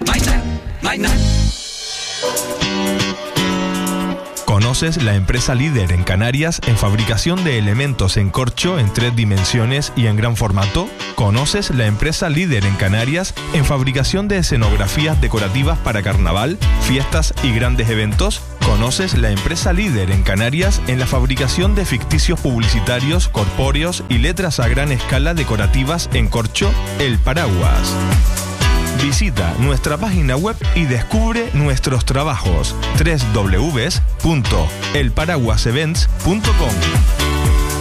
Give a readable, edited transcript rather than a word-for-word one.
¿Conoces la empresa líder en Canarias en fabricación de elementos en corcho en 3 dimensiones y en gran formato? ¿Conoces la empresa líder en Canarias en fabricación de escenografías decorativas para carnaval, fiestas y grandes eventos? ¿Conoces la empresa líder en Canarias en la fabricación de ficticios publicitarios, corpóreos y letras a gran escala decorativas en corcho? El Paraguas. Visita nuestra página web y descubre nuestros trabajos. www.elparaguasevents.com.